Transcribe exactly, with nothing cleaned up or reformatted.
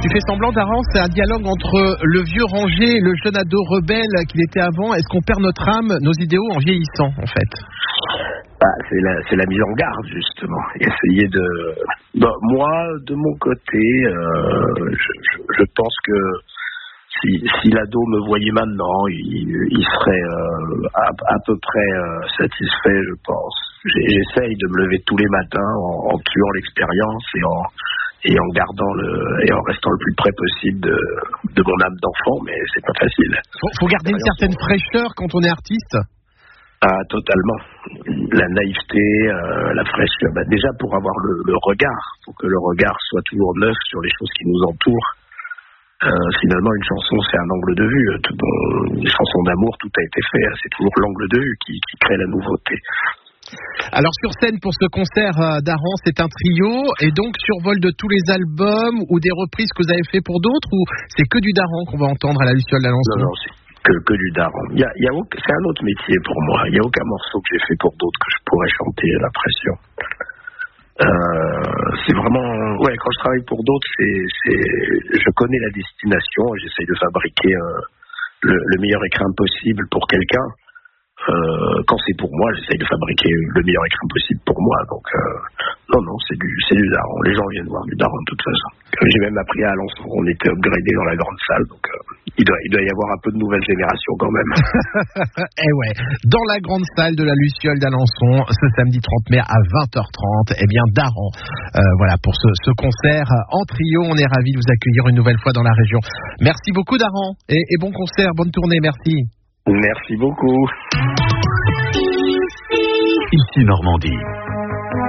Tu fais semblant, Daran, c'est un dialogue entre le vieux rangé et le jeune ado rebelle qu'il était avant. Est-ce qu'on perd notre âme, nos idéaux en vieillissant, en fait? Bah, c'est la, c'est la mise en garde, justement. Essayer de... Bon, moi, de mon côté, euh, je, je, je pense que si, si l'ado me voyait maintenant, il, il serait euh, à, à peu près euh, satisfait, je pense. J'essaye de me lever tous les matins en, en tuant l'expérience et en, et en gardant le, et en restant le plus près possible de, de mon âme d'enfant, mais c'est pas facile. Faut, faut garder une certaine fraîcheur quand on est artiste. Ah, totalement. La naïveté, euh, la fraîcheur. Bah, déjà pour avoir le, le regard, pour que le regard soit toujours neuf sur les choses qui nous entourent. Euh, finalement, une chanson, c'est un angle de vue. Tout, bon, une chanson d'amour, tout a été fait. C'est toujours l'angle de vue qui, qui crée la nouveauté. Alors sur scène pour ce concert euh, d'Aran, c'est un trio et donc survol de tous les albums ou des reprises que vous avez fait pour d'autres, ou c'est que du Daran qu'on va entendre à la Luciole d'Alençon? Non, non, c'est que, que du Daran. Il y a, il y a, c'est un autre métier pour moi. Il n'y a aucun morceau que j'ai fait pour d'autres que je pourrais chanter, la pression. Euh, c'est vraiment, ouais, quand je travaille pour d'autres, c'est, c'est, je connais la destination et j'essaye de fabriquer euh, le, le meilleur écrin possible pour quelqu'un. Euh, quand c'est pour moi, j'essaye de fabriquer le meilleur écran possible pour moi. Donc, euh, non, non, c'est du, c'est du Daran. Les gens viennent voir du Daran de toute façon. J'ai même appris à Alençon, on était upgradé dans la grande salle. Donc, euh, il, doit, il doit y avoir un peu de nouvelle génération quand même. Eh ouais, dans la grande salle de la Luciole d'Alençon, ce samedi trente mai à vingt heures trente, eh bien, Daran. Euh, voilà, pour ce, ce concert en trio, on est ravis de vous accueillir une nouvelle fois dans la région. Merci beaucoup, Daran. Et, et bon concert, bonne tournée, merci. Merci beaucoup. Ici Normandie.